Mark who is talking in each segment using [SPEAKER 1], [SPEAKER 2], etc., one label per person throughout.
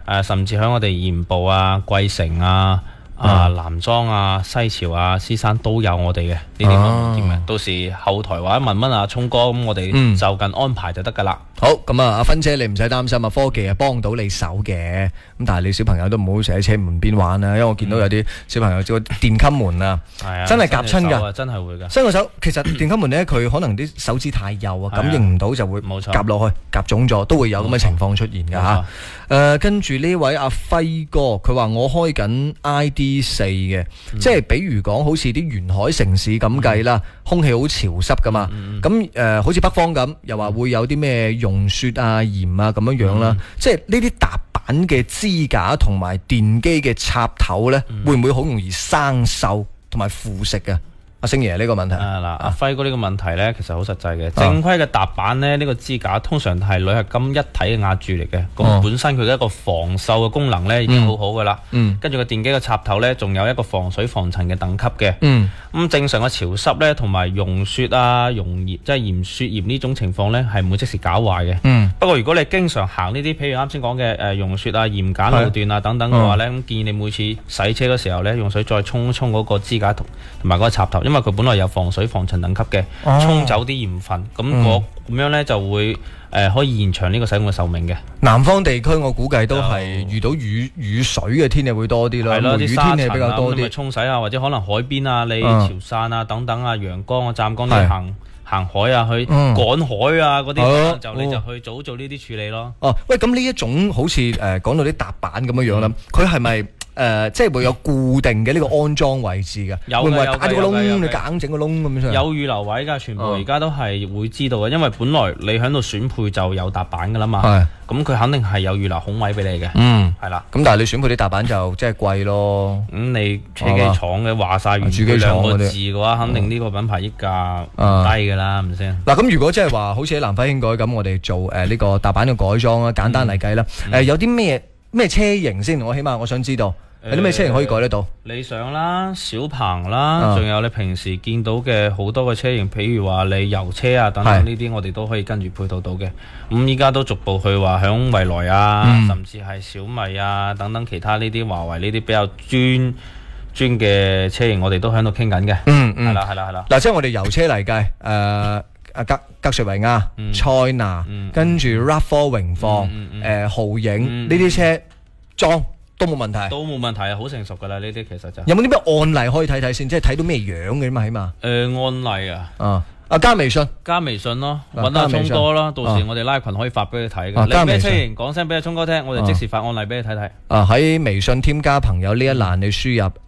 [SPEAKER 1] 甚至喺我哋鹽步啊、桂城啊、南莊啊、西樵啊、獅山都有我哋嘅呢啲門店嘅。到時後台或者問問阿聰哥，咁我哋就近安排就得噶啦。
[SPEAKER 2] 好，咁阿芬姐你唔使擔心啊，科技係幫到你手嘅。咁但係你小朋友都唔好成日喺車門邊玩啦，因為我見到有啲小朋友個電襟門啊，真係夾親㗎，
[SPEAKER 1] 真係會㗎。
[SPEAKER 2] 伸個手，其實電襟門咧，佢可能啲手指太幼啊，感應唔到就會夾落去，夾腫咗，都會有咁嘅情況出現㗎嚇。跟住呢位阿輝哥，佢話我開緊 ID4 嘅，即係比如講好似啲沿海城市咁計啦，空氣好潮濕㗎嘛。咁好似北方咁，又話會有啲咩融雪啊、鹽啊咁樣啦。即係呢啲踏板嘅支架同埋電機嘅插頭呢，會唔會好容易生鏽同埋腐蝕嘅？阿星爺呢個問題
[SPEAKER 1] 阿輝哥呢個問題呢，其實好實際嘅。正規嘅踏板呢，呢個支架通常係鋁合金一體嘅壓住嚟嘅。咁本身佢嘅一個防鏽嘅功能呢已經好好噶啦。跟住個電機嘅插頭呢，仲有一個防水防塵嘅等級嘅。咁正常嘅潮濕呢，同埋溶雪啊、溶鹽即係鹽雪鹽呢種情況呢，係唔會即時搞壞嘅。不過如果你經常行呢啲，譬如啱先講嘅溶雪啊、鹽鹼路段啊等等嘅話呢，咁建議你每次洗車嗰時候呢，用水再沖一沖嗰個支架同埋嗰個插頭。因為佢本來有防水防塵等級嘅，沖走啲鹽分，咁樣呢就會可以延長呢個使用嘅壽命嘅。南方地區我估計都係遇到雨水嘅天氣會多啲咯，梅雨天氣比較多啲。沖洗啊，或者可能海邊啊、你潮汕啊等等啊、陽江啊、湛江你行海啊、去趕海啊嗰啲，你就去早做呢啲處理咯。
[SPEAKER 2] 喂，咁呢一種好似講到啲踏板咁樣樣啦，佢係咪？即係會有固定嘅呢個安裝位置嘅，會唔會打咗個窿，你夾硬整個窿咁樣？有
[SPEAKER 1] 預留位㗎，全部而家都係會知道嘅，因為本來你喺度選配就有踏板㗎啦嘛。咁佢肯定係有預留孔位俾你嘅。係啦。咁但係你選配啲踏板就即係貴咯。咁你車機廠嘅話晒原配兩個字嘅話，肯定呢個品牌溢價低㗎啦，係咪先？
[SPEAKER 2] 嗱，咁如果即係話好似喺南輝興改咁，我哋做呢個踏板嘅改裝啦，簡單嚟計啦，有啲咩車型先？起碼我想知道。有啲咩車型可以改得到？
[SPEAKER 1] 理想啦、小鵬啦，仲有你平時見到嘅好多嘅車型，譬如話你油車啊等等呢啲，我哋都可以跟住配套到嘅。咁依家都逐步去話響蔚來啊，甚至係小米啊等等其他呢啲華為呢啲比較專嘅車型，我哋都喺度傾緊嘅。係啦。
[SPEAKER 2] 嗱，即係我哋油車嚟計，格瑞維亞、塞納，跟住 RAV4 榮放、皓影呢啲車裝。都冇問題，
[SPEAKER 1] 好成熟噶啦，呢啲其實就
[SPEAKER 2] 有冇啲咩案例可以睇睇先，即係睇到咩樣嘅嘛，起碼
[SPEAKER 1] 案例啊，加微信咯，揾阿聰哥啦，到時我哋拉群可以發俾你睇嘅。你咩車型講聲俾阿聰哥聽，我哋即時發案例俾你睇睇。
[SPEAKER 2] 喺微信添加朋友呢一欄，你輸入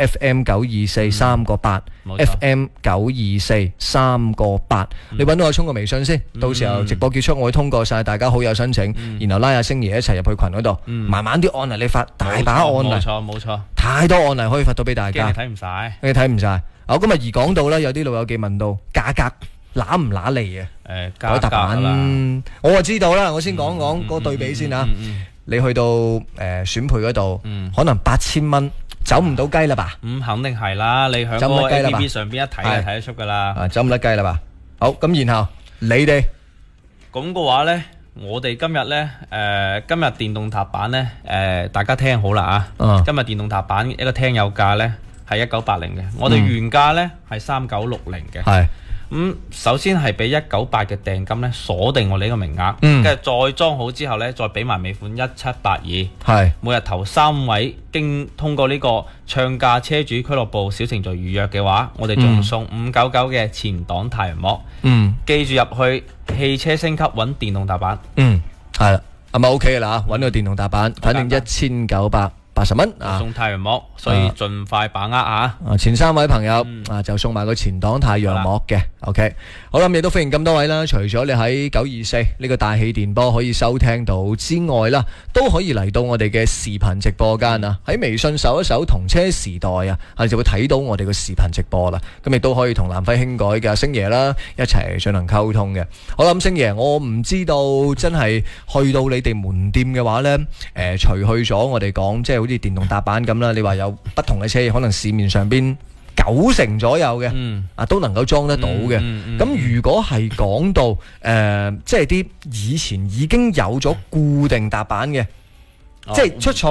[SPEAKER 2] FM924 你揾到阿聰個微信先。到時候直播結束，我會通過晒大家好友申請，然後拉阿星爺一齊入去群嗰度，慢慢啲案例你發，大把案例，
[SPEAKER 1] 冇錯，
[SPEAKER 2] 太多案例可以發到俾大家。
[SPEAKER 1] 你睇唔晒。
[SPEAKER 2] 我今日而講到啦，有啲老友記問到價格。揦唔揦嚟嘅？改踏板，我就知道啦。我先講講個對比先啊。你去到選配嗰度，可能8000蚊走唔到雞啦吧？
[SPEAKER 1] 肯定係啦。你喺個 APP 上邊一睇就睇得出噶啦。
[SPEAKER 2] 走唔甩雞啦吧？好，咁然後你哋
[SPEAKER 1] 咁嘅話呢，我哋今日呢，今日電動踏板呢，大家聽好啦啊！今日電動踏板一個聽友價呢係1980嘅，我哋原價呢係3960嘅。係。首先係俾198嘅訂金咧，鎖定我哋呢個名額，跟住再裝好之後咧，再俾埋尾款1782。係每日頭3位通過呢個唱價車主俱樂部小程序預約嘅話，我哋仲送599嘅前擋太陽膜。記住入去汽車升級揾電動踏板。係啦，係咪 OK 啦？揾個電動踏板，反正1980蚊送太陽膜，所以盡快把握啊！
[SPEAKER 2] 前3位朋友就送埋個前擋太陽膜嘅。OK， 好啦，亦都歡迎咁多位啦。除咗你喺924呢個大氣電波可以收聽到之外啦，都可以嚟到我哋嘅視頻直播間啊！喺微信搜一搜同車時代啊，你就會睇到我哋嘅視頻直播啦。咁亦都可以同南輝興改嘅星爺啦一齊進行溝通嘅。好啦，咁星爺，我唔知道真係去到你哋門店嘅話呢，除去咗我哋講即係好似電動踏板咁啦，你話有不同嘅車，可能市面上邊90%左右嘅，都能夠裝得到嘅。咁如果係講到即係啲以前已經有咗固定踏板嘅，即係出廠